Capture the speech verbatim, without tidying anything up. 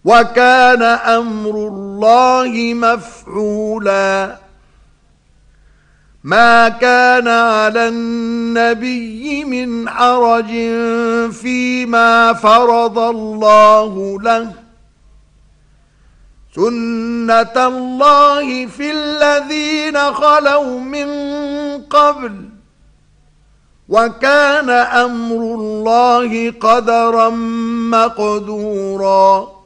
وكان أمر الله مفعولا. ما كان على النبي من حرج فيما فرض الله له، سنة الله في الذين خلوا من قبل، وكان أمر الله قدرا مقدورا.